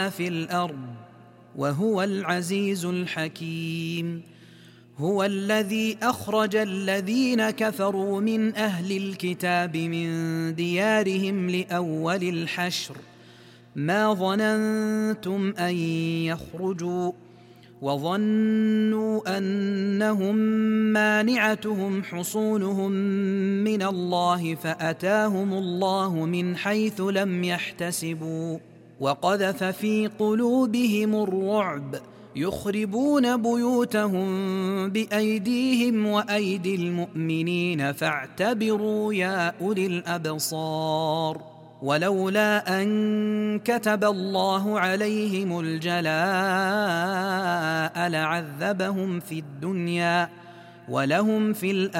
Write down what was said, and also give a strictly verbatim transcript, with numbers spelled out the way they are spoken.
في الأرض وهو العزيز الحكيم. هو الذي أخرج الذين كفروا من أهل الكتاب من ديارهم لأول الحشر ما ظننتم أن يخرجوا وظنوا أنهم مانعتهم حصونهم من الله فأتاهم الله من حيث لم يحتسبوا وقذف في قلوبهم الرعب يخربون بيوتهم بأيديهم وأيدي المؤمنين فاعتبروا يا أولي الأبصار. ولولا أن كتب الله عليهم الجلاء لعذبهم في الدنيا ولهم في الآخرة